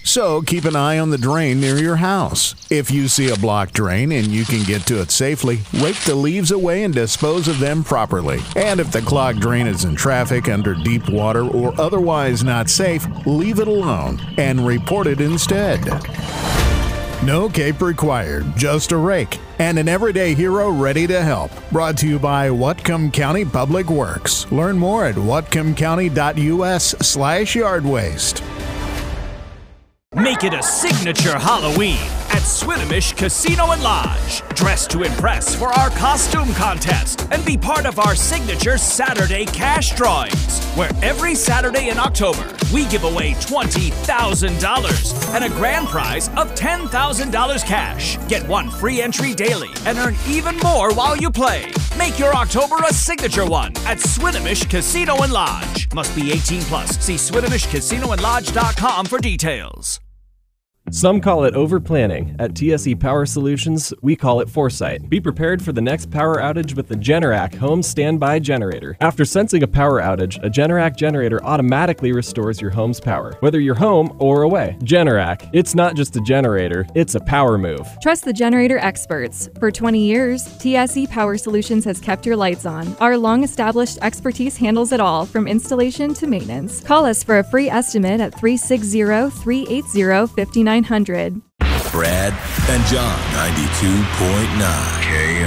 So keep an eye on the drain near your house. If you see a blocked drain and you can get to it safely, rake the leaves away and dispose of them properly. And if the clogged drain is in traffic, under deep water, or otherwise not safe, leave it alone and report it instead. No cape required, just a rake and an everyday hero ready to help. Brought to you by Whatcom County Public Works. Learn more at whatcomcounty.us/yard waste. Make it a signature Halloween at Swinomish Casino and Lodge. Dress to impress for our costume contest and be part of our signature Saturday cash drawings, where every Saturday in October, we give away $20,000 and a grand prize of $10,000 cash. Get one free entry daily and earn even more while you play. Make your October a signature one at Swinomish Casino and Lodge. Must be 18 plus. See SwinomishCasinoandLodge.com for details. Some call it over-planning. At TSE Power Solutions, we call it foresight. Be prepared for the next power outage with the Generac Home Standby Generator. After sensing a power outage, a Generac generator automatically restores your home's power, whether you're home or away. Generac, it's not just a generator, it's a power move. Trust the generator experts. For 20 years, TSE Power Solutions has kept your lights on. Our long-established expertise handles it all, from installation to maintenance. Call us for a free estimate at 360-380-5900. Brad and John, 92.9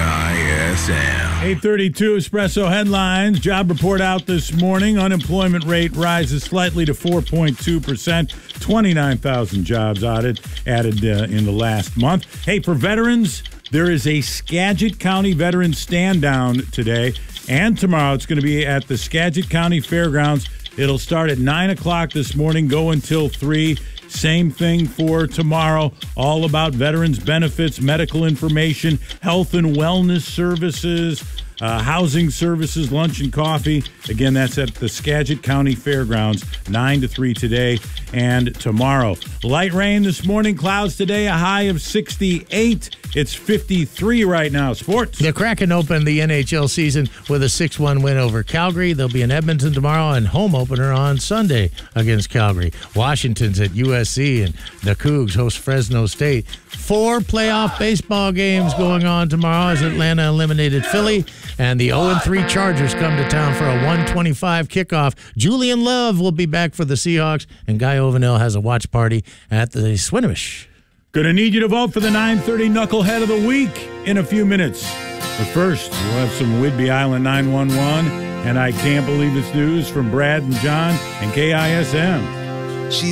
KISM. 8:32 Espresso headlines. Job report out this morning. Unemployment rate rises slightly to 4.2%. 29,000 jobs added in the last month. Hey, for veterans, there is a Skagit County Veterans Stand Down today and tomorrow. It's going to be at the Skagit County Fairgrounds. It'll start at 9 o'clock this morning, go until 3. Same thing for tomorrow, all about veterans benefits, medical information, health and wellness services, housing services, lunch and coffee. Again, that's at the Skagit County Fairgrounds, 9 to 3 today and tomorrow. Light rain this morning, clouds today, a high of 68. It's 53 right now. Sports. The Kraken opened the NHL season with a 6-1 win over Calgary. They'll be in Edmonton tomorrow and home opener on Sunday against Calgary. Washington's at USC and the Cougs host Fresno State. 4 playoff baseball games going on tomorrow as Atlanta eliminated Philly. And the 0-3 Chargers come to town for a 1:25 kickoff. Julian Love will be back for the Seahawks, and Guy Ovanell has a watch party at the Swinomish. Gonna need you to vote for the 9:30 Knucklehead of the Week in a few minutes. But first, we'll have some Whidbey Island 911, and I Can't Believe It's News from Brad and John and KISM.